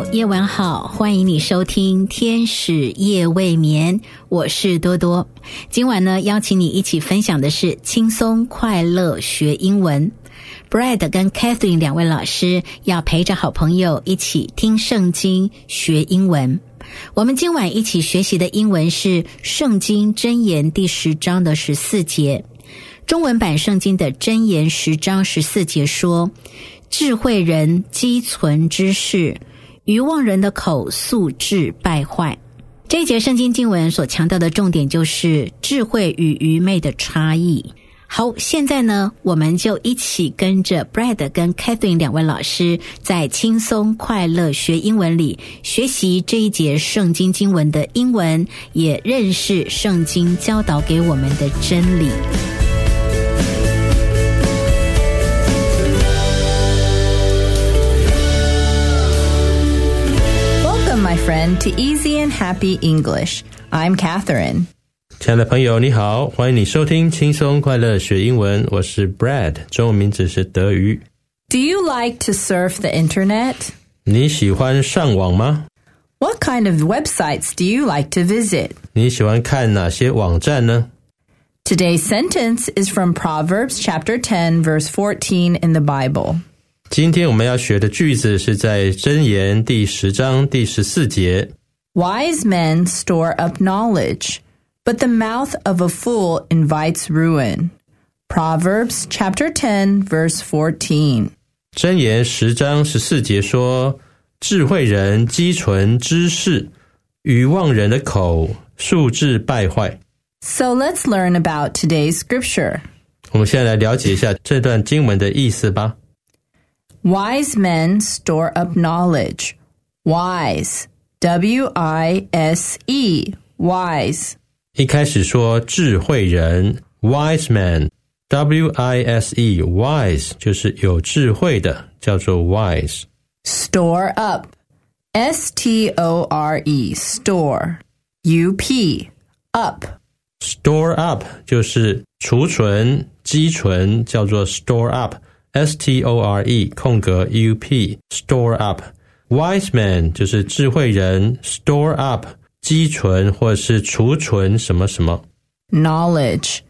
夜晚好，欢迎你收听天使夜未眠，我是多多。今晚呢，邀请你一起分享的是轻松快乐学英文。Brad 跟 Catherine 两位老师要陪着好朋友一起听圣经学英文。我们今晚一起学习的英文是圣经箴言第10章的14节。中文版圣经的箴言10章14节说，智慧人积存知识，愚妄人的口速致败坏。这一节圣经经文所强调的重点就是智慧与愚昧的差异。好，现在呢，我们就一起跟着 Brad 跟 Catherine 两位老师在轻松快乐学英文里学习这一节圣经经文的英文，也认识圣经教导给我们的真理。 Welcome, my friend, to Easy and Happy English. I'm Catherine. 亲爱的朋友你好，欢迎你收听轻松快乐学英文，我是 Brad， 中文名字是德瑜。 Do you like to surf the internet? 你喜欢上网吗？ What kind of websites do you like to visit? 你喜欢看哪些网站呢？ Today's sentence is from Proverbs chapter 10, verse 14 in the Bible. 今天我们要学的句子是在箴言第10章第14节。 Wise men store up knowledge,But the mouth of a fool invites ruin. Proverbs chapter 10, verse 14. 箴言10章14节说，智慧人积存知识，愚妄人的口速致败坏。 So let's learn about today's scripture. 我们现在来了解一下这段经文的意思吧。 Wise men store up knowledge. Wise, W-I-S-E, wise. 一开始说智慧人 wise man W-I-S-E wise 就是有智慧的，叫做 wise. Store up S-T-O-R-E store U-P up Store up 就是储存积存，叫做 store up S-T-O-R-E 空格 U-P store up. Wise man 就是智慧人 store up积存或是储存什么什么。 Knowledge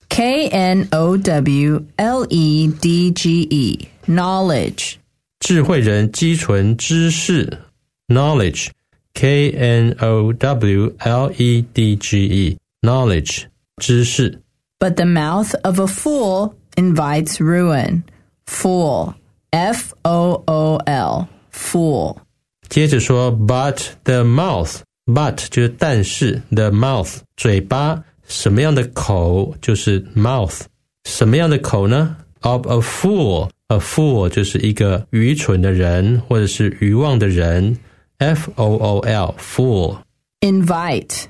K-N-O-W-L-E-D-G-E Knowledge 智慧人积存知识 Knowledge K-N-O-W-L-E-D-G-E Knowledge 知识。 But the mouth of a fool invites ruin. Fool F-O-O-L Fool 接着说 But the mouth But 就是但是 the mouth 嘴巴，什么样的口就是 mouth， 什么样的口呢？ Of a fool A fool 就是一个愚蠢的人或者是愚妄的人 F-O-O-L fool. Invite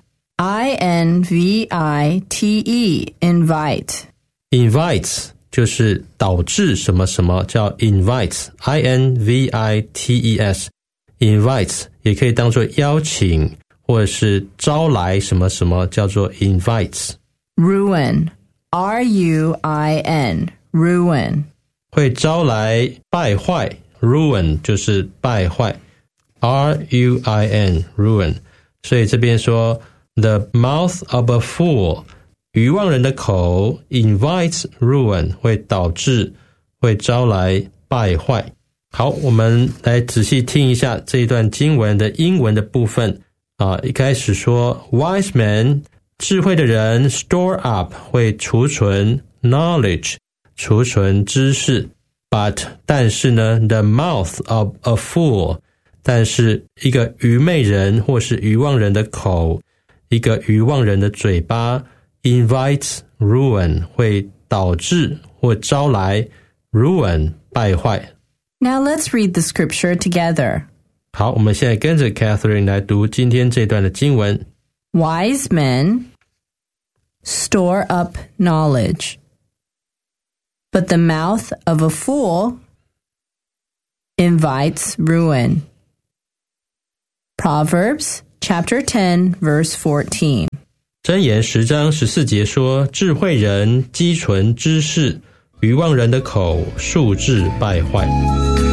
I-N-V-I-T-E Invite Invites 就是导致什么什么，叫 invites I-N-V-I-T-E-S Invites 也可以当作邀请或者是招来什么什么，叫做 invites. Ruin R-U-I-N Ruin 会招来败坏 ruin 就是败坏 R-U-I-N ruin. 所以这边说 The mouth of a fool 愚妄人的口 invites ruin 会导致会招来败坏。好，我们来仔细听一下这一段经文的英文的部分。一开始说 Wise man 智慧的人 store up 会储存 knowledge 储存知识 But 但是呢 the mouth of a fool 但是一个愚昧人或是愚妄人的口，一个愚妄人的嘴巴 invites ruin 会导致或招来 ruin 败坏。 Now let's read the scripture together. 好，我们现在跟着 Catherine 来读今天这段的经文。 Wise men store up knowledge, but the mouth of a fool invites ruin. Proverbs chapter 10, verse 14. 箴言10章14节说，智慧人积存知识，愚妄人的口速致败坏。